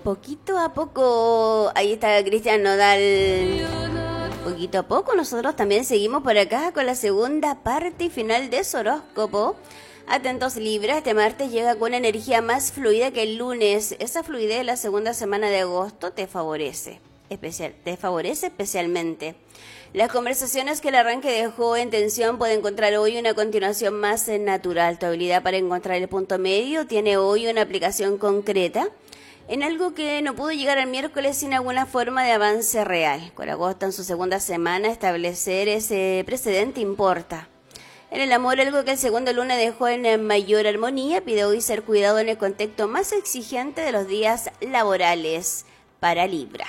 poquito a poco. Ahí está Cristian Nodal. Poquito a poco nosotros también seguimos por acá con la segunda parte y final de su horóscopo. Atentos Libra, este martes llega con una energía más fluida que el lunes. Esa fluidez de la segunda semana de agosto te favorece especialmente. Las conversaciones que el arranque dejó en tensión pueden encontrar hoy una continuación más natural. Tu habilidad para encontrar el punto medio tiene hoy una aplicación concreta en algo que no pudo llegar el miércoles sin alguna forma de avance real. Con agosto en su segunda semana, establecer ese precedente importa. En el amor, algo que el segundo lunes dejó en mayor armonía, pide hoy ser cuidado en el contexto más exigente de los días laborales para Libra.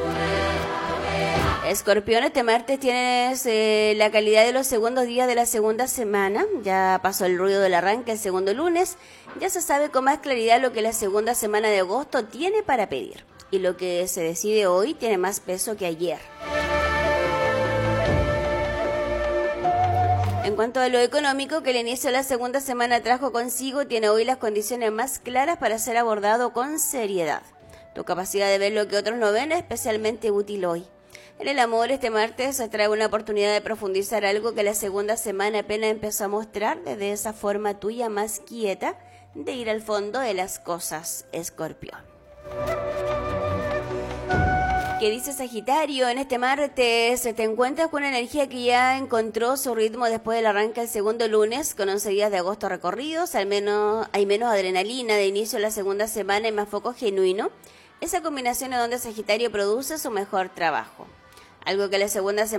Escorpión, este martes tienes la calidad de los segundos días de la segunda semana. Ya pasó el ruido del arranque el segundo lunes. Ya se sabe con más claridad lo que la segunda semana de agosto tiene para pedir. Y lo que se decide hoy tiene más peso que ayer. En cuanto a lo económico, que el inicio de la segunda semana trajo consigo, tiene hoy las condiciones más claras para ser abordado con seriedad. Tu capacidad de ver lo que otros no ven es especialmente útil hoy. En el amor, este martes se trae una oportunidad de profundizar algo que la segunda semana apenas empezó a mostrar desde esa forma tuya más quieta de ir al fondo de las cosas, Escorpión. ¿Qué dice Sagitario? En este martes te encuentras con una energía que ya encontró su ritmo después del arranque del segundo lunes, con 11 días de agosto recorridos. Al menos hay menos adrenalina de inicio de la segunda semana y más foco genuino. Esa combinación es donde Sagitario produce su mejor trabajo. Algo que la segunda semana